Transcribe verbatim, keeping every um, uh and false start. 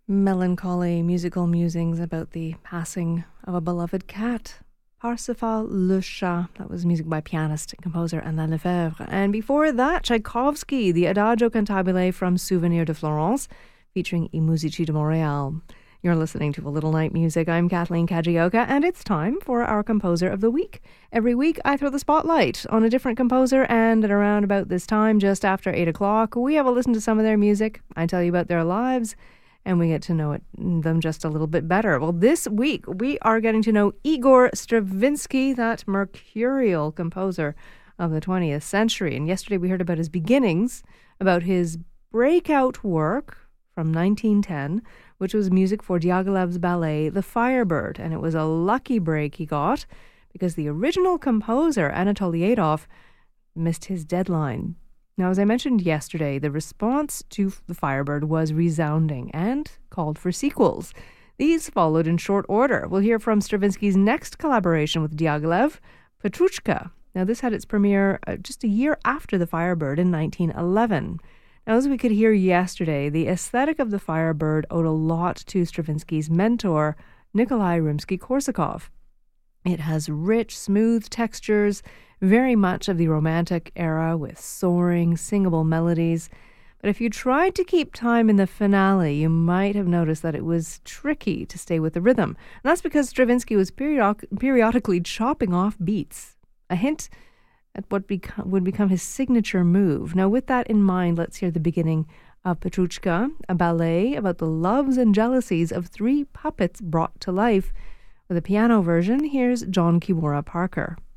Melancholy musical musings about the passing of a beloved cat. Parsifal Le Chat. That was music by pianist and composer Alain Lefebvre. And before that, Tchaikovsky, the Adagio Cantabile from Souvenir de Florence, featuring I Musici de Montréal. You're listening to A Little Night Music. I'm Kathleen Kajioka, and it's time for our Composer of the Week. Every week, I throw the spotlight on a different composer, and at around about this time, just after eight o'clock, we have a listen to some of their music. I tell you about their lives, and we get to know it, them just a little bit better. Well, this week, we are getting to know Igor Stravinsky, that mercurial composer of the twentieth century. And yesterday, we heard about his beginnings, about his breakout work from nineteen ten, which was music for Diaghilev's ballet, The Firebird. And it was a lucky break he got, because the original composer, Anatoly Adolph, missed his deadline. Now, as I mentioned yesterday, the response to The Firebird was resounding and called for sequels. These followed in short order. We'll hear from Stravinsky's next collaboration with Diaghilev, Petrushka. Now, this had its premiere uh, just a year after The Firebird in nineteen eleven. Now, as we could hear yesterday, the aesthetic of The Firebird owed a lot to Stravinsky's mentor, Nikolai Rimsky-Korsakov. It has rich, smooth textures, very much of the Romantic era with soaring, singable melodies. But if you tried to keep time in the finale, you might have noticed that it was tricky to stay with the rhythm. And that's because Stravinsky was periodic- periodically chopping off beats, a hint at what beco- would become his signature move. Now, with that in mind, let's hear the beginning of Petrushka, a ballet about the loves and jealousies of three puppets brought to life. With a piano version, here's John Kiwara Parker.